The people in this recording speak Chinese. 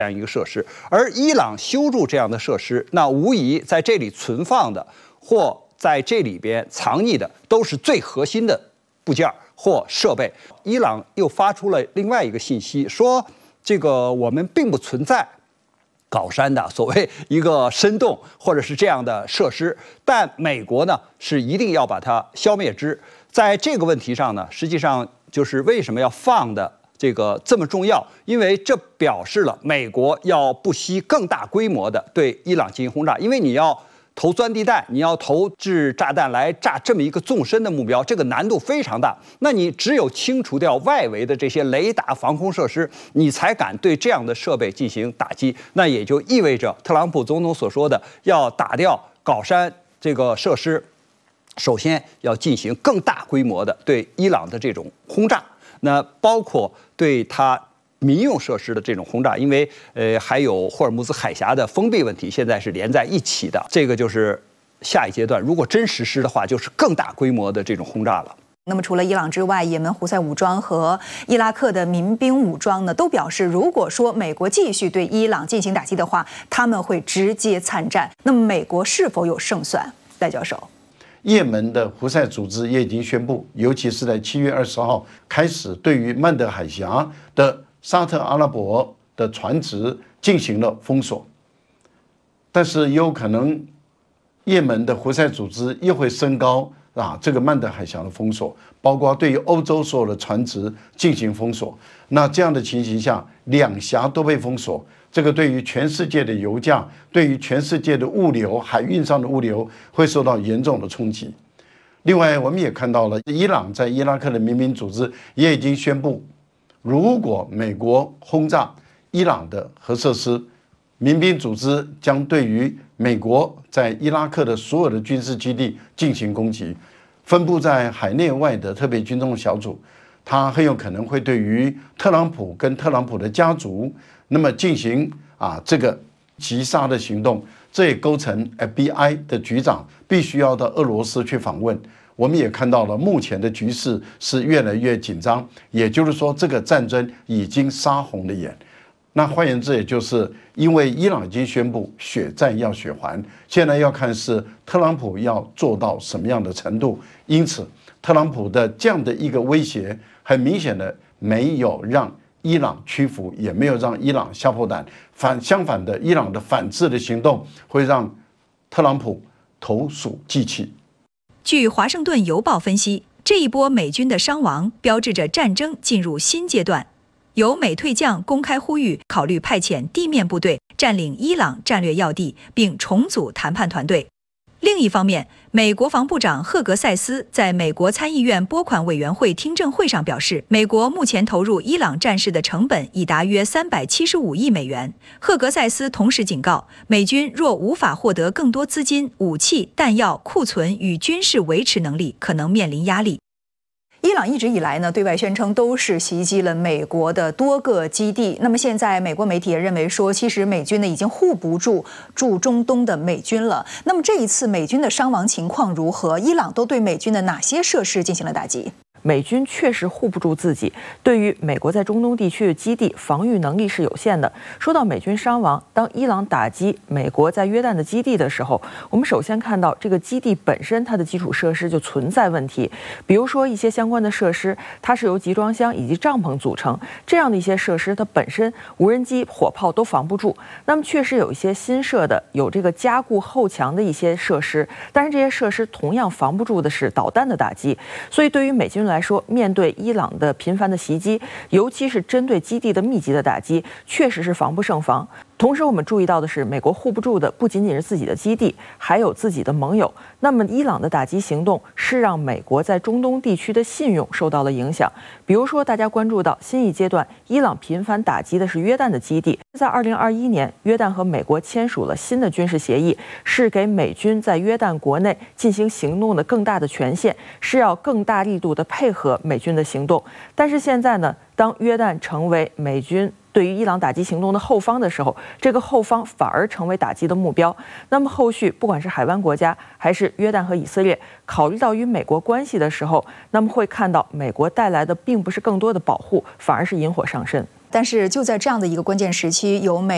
这样一个设施，而伊朗修筑这样的设施，那无疑在这里存放的或在这里边藏匿的都是最核心的部件或设备。伊朗又发出了另外一个信息，说这个我们并不存在搞山的所谓一个深洞或者是这样的设施，但美国呢是一定要把它消灭之。在这个问题上呢，实际上就是为什么要放的这个这么重要，因为这表示了美国要不惜更大规模的对伊朗进行轰炸，因为你要投钻地弹，你要投掷炸弹来炸这么一个纵深的目标，这个难度非常大。那你只有清除掉外围的这些雷达防空设施，你才敢对这样的设备进行打击。那也就意味着特朗普总统所说的要打掉搞山这个设施，首先要进行更大规模的对伊朗的这种轰炸，那包括对它民用设施的这种轰炸，因为还有霍尔木兹海峡的封闭问题，现在是连在一起的。这个就是下一阶段，如果真实施的话，就是更大规模的这种轰炸了。 那么除了伊朗之外，也门胡塞武装和伊拉克的民兵武装呢，都表示，如果说美国继续对伊朗进行打击的话，他们会直接参战。那么美国是否有胜算？戴教授。 也门的胡塞组织也已经宣布，尤其是在7月20号开始，对于曼德海峡的沙特阿拉伯的船只进行了封锁。但是也有可能，也门的胡塞组织又会升高这个曼德海峡的封锁，包括对于欧洲所有的船只进行封锁。那这样的情形下，两峡都被封锁，这个对于全世界的油价，对于全世界的物流、海运上的物流会受到严重的冲击。另外，我们也看到了，伊朗在伊拉克的民兵组织也已经宣布，如果美国轰炸伊朗的核设施，民兵组织将对于美国在伊拉克的所有的军事基地进行攻击。分布在海内外的特别军动小组，它很有可能会对于特朗普跟特朗普的家族，那么进行这个击杀的行动。这也构成 FBI 的局长必须要到俄罗斯去访问。我们也看到了，目前的局势是越来越紧张，也就是说，这个战争已经杀红了眼。那换言之，也就是因为伊朗已经宣布血债要血还，现在要看是特朗普要做到什么样的程度。因此，特朗普的这样的一个威胁，很明显的没有让伊朗屈服，也没有让伊朗吓破胆。相反的，伊朗的反制的行动会让特朗普投鼠忌器。 据《华盛顿邮报》分析，这一波美军的伤亡标志着战争进入新阶段。有美退将公开呼吁考虑派遣地面部队占领伊朗战略要地，并重组谈判团队。另一方面，美国防部长赫格塞斯在美国参议院拨款委员会听证会上表示，美国目前投入伊朗战事的成本已达约375亿美元。赫格塞斯同时警告，美军若无法获得更多资金、武器、弹药、库存与军事维持能力，可能面临压力。 伊朗一直以来呢，对外宣称都是袭击了美国的多个基地。那么现在美国媒体也认为说，其实美军呢已经护不住驻中东的美军了。那么这一次美军的伤亡情况如何？伊朗都对美军的哪些设施进行了打击？ 美军确实护不住自己，对于美国在中东地区的基地防御能力是有限的。说到美军伤亡，当伊朗打击美国在约旦的基地的时候，我们首先看到这个基地本身它的基础设施就存在问题，比如说一些相关的设施，它是由集装箱以及帐篷组成，这样的一些设施它本身无人机、火炮都防不住。那么确实有一些新设的有这个加固后墙的一些设施，但是这些设施同样防不住的是导弹的打击。所以对于美军来说，面对伊朗的频繁的袭击，尤其是针对基地的密集的打击，确实是防不胜防。同时我们注意到的是，美国护不住的不仅仅是自己的基地，还有自己的盟友。那么伊朗的打击行动是让美国在中东地区的信用受到了影响。比如说大家关注到新一阶段，伊朗频繁打击的是约旦的基地。在2021年，约旦和美国签署了新的军事协议，是给美军在约旦国内进行行动的更大的权限，是要更大力度的配合美军的行动。但是现在呢，当约旦成为美军对于伊朗打击行动的后方的时候，这个后方反而成为打击的目标。那么后续不管是海湾国家还是约旦和以色列，考虑到与美国关系的时候，那么会看到美国带来的并不是更多的保护，反而是引火上身。 但是就在这样的一个关键时期，由美